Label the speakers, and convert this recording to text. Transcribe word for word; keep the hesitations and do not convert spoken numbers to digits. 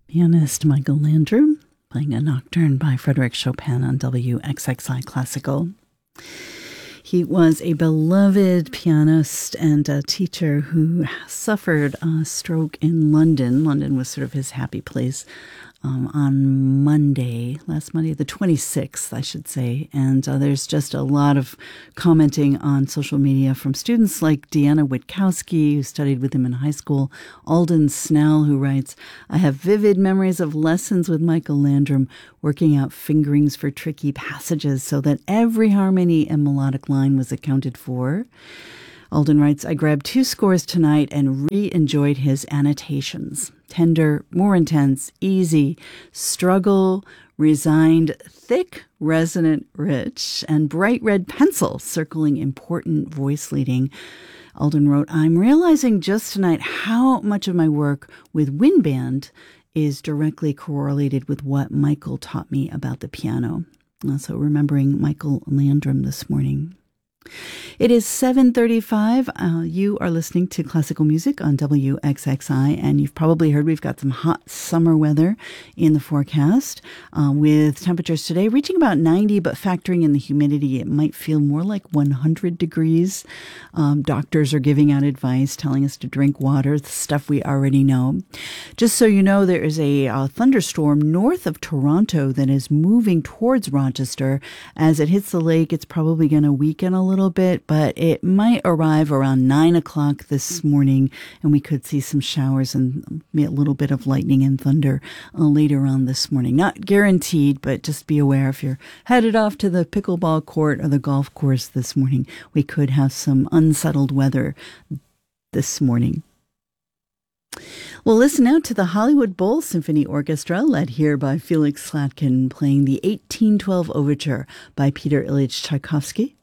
Speaker 1: Pianist Michael Landrum playing a nocturne by Frédéric Chopin on W X X I Classical. He was a beloved pianist and a teacher who suffered a stroke in London. London was sort of his happy place. Um, on Monday, last Monday, the twenty-sixth, I should say. And uh, there's just a lot of commenting on social media from students like Deanna Witkowski, who studied with him in high school, Alden Snell, who writes, I have vivid memories of lessons with Michael Landrum, working out fingerings for tricky passages so that every harmony and melodic line was accounted for. Alden writes, I grabbed two scores tonight and re-enjoyed his annotations. Tender, more intense, easy, struggle, resigned, thick, resonant, rich, and bright red pencil circling important voice leading. Alden wrote, I'm realizing just tonight how much of my work with wind band is directly correlated with what Michael taught me about the piano. Also remembering Michael Landrum this morning. It is seven thirty-five. Uh, you are listening to classical music on W X X I, and you've probably heard we've got some hot summer weather in the forecast, uh, with temperatures today reaching about ninety, but factoring in the humidity, it might feel more like one hundred degrees. Um, doctors are giving out advice, telling us to drink water, the stuff we already know. Just so you know, there is a, a thunderstorm north of Toronto that is moving towards Rochester. As it hits the lake, it's probably going to weaken a little bit, but it might arrive around nine o'clock this morning, and we could see some showers and a little bit of lightning and thunder uh, later on this morning. Not guaranteed, but just be aware if you're headed off to the pickleball court or the golf course this morning, we could have some unsettled weather this morning. Well, listen out to the Hollywood Bowl Symphony Orchestra, led here by Felix Slatkin, playing the eighteen twelve Overture by Peter Ilyich Tchaikovsky.